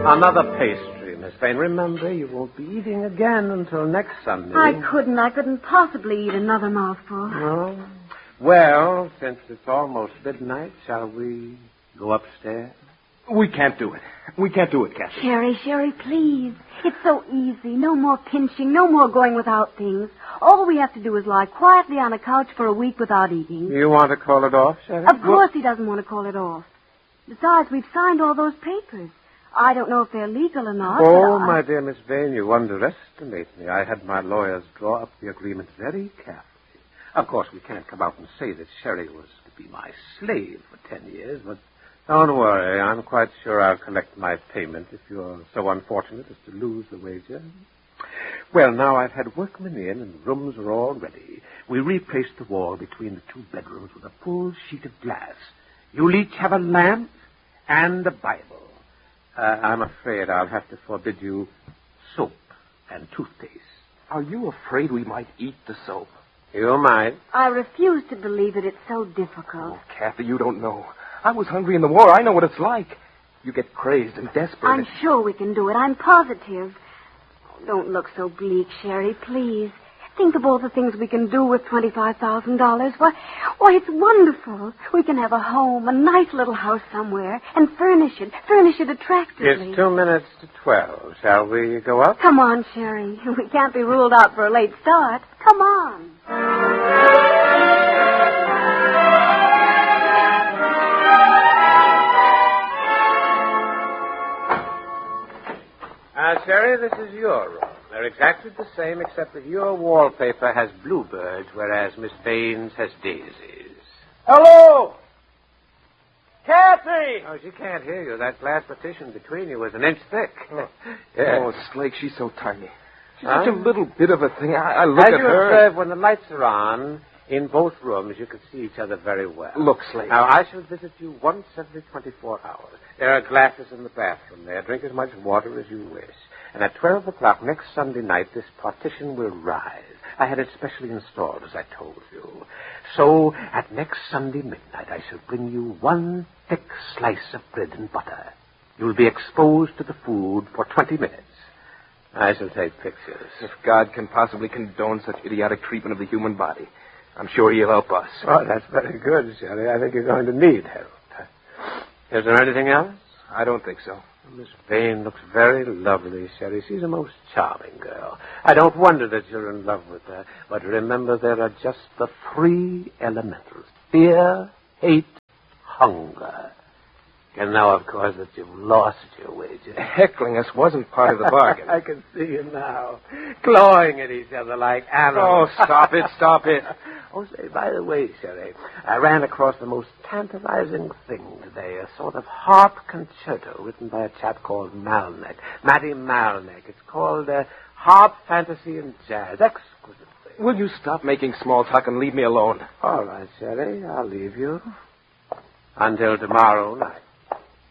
Another pastry, Miss Vane. Remember, you won't be eating again until next Sunday. I couldn't possibly eat another mouthful. No? Well, since it's almost midnight, shall we go upstairs? We can't do it. We can't do it, Kathy. Sherry, please. It's so easy. No more pinching, no more going without things. All we have to do is lie quietly on a couch for a week without eating. You want to call it off, Sherry? Of course he doesn't want to call it off. Besides, we've signed all those papers. I don't know if they're legal or not. Oh, my dear Miss Vane, you underestimate me. I had my lawyers draw up the agreement very carefully. Of course, we can't come out and say that Sherry was to be my slave for 10 years, but don't worry. I'm quite sure I'll collect my payment if you're so unfortunate as to lose the wager. Well, now I've had workmen in and the rooms are all ready. We replaced the wall between the two bedrooms with a full sheet of glass. You'll each have a lamp and a Bible. I'm afraid I'll have to forbid you soap and toothpaste. Are you afraid we might eat the soap? You might. I refuse to believe that it's so difficult. Oh, Kathy, you don't know. I was hungry in the war. I know what it's like. You get crazed and desperate. I'm sure we can do it. I'm positive. Oh, don't look so bleak, Sherry, please. Think of all the things we can do with $25,000. Why, it's wonderful. We can have a home, a nice little house somewhere, and furnish it attractively. It's 2 minutes to 12. Shall we go up? Come on, Sherry. We can't be ruled out for a late start. Come on. Sherry, this is your room. They're exactly the same, except that your wallpaper has bluebirds, whereas Miss Vane's has daisies. Hello! Kathy! Oh, she can't hear you. That glass partition between you is an inch thick. Oh, Yes. Oh, Slake, she's so tiny. She's such a little bit of a thing. I look As at you her. observe, when the lights are on, in both rooms, you can see each other very well. Look, Slake. Now, I shall visit you once every 24 hours. There are glasses in the bathroom there. Drink as much water as you wish. And at 12 o'clock next Sunday night, this partition will rise. I had it specially installed, as I told you. So, at next Sunday midnight, I shall bring you one thick slice of bread and butter. You'll be exposed to the food for 20 minutes. I shall take pictures. If God can possibly condone such idiotic treatment of the human body, I'm sure he'll help us. Oh, that's very good, Shelley. I think you're going to need help. Is there anything else? I don't think so. Miss Vane looks very lovely, Sherry. She's a most charming girl. I don't wonder that you're in love with her. But remember, there are just the 3 elementals. Fear, hate, hunger. And now, of course, that you've lost your wager. Heckling us wasn't part of the bargain. I can see you now, clawing at each other like animals. Oh, stop it. Oh, say, by the way, Sherry, I ran across the most tantalizing thing today, a sort of harp concerto written by a chap called Malneck, Matty Malneck. It's called Harp Fantasy and Jazz. Exquisite thing. Will you stop making small talk and leave me alone? All right, Sherry, I'll leave you. Until tomorrow night.